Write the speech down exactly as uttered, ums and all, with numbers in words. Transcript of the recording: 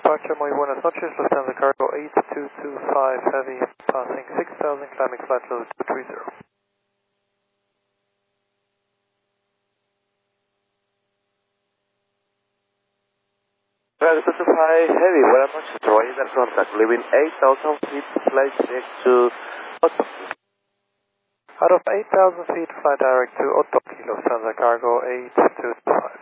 departure, muy buenas noches, Lufthansa Cargo eight two two five Heavy, passing six thousand, climbing flight level two three zero. Well, two two five Heavy, buenas noches, provider contact, leaving eight thousand feet, flight direct to Otto. Out of eight thousand feet, fly direct to Otto, Lufthansa Cargo eight two two five.